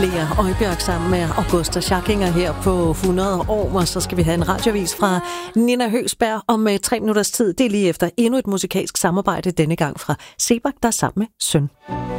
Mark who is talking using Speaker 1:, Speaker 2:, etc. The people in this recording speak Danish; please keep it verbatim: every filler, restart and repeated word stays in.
Speaker 1: Lea Øjbjerg sammen med Augusta Schackinger her på hundrede år, og så skal vi have en radiovis fra Nina Høgsberg om uh, tre minutters tid. Det er lige efter endnu et musikalsk samarbejde, denne gang fra Sebak, der er sammen med Søn.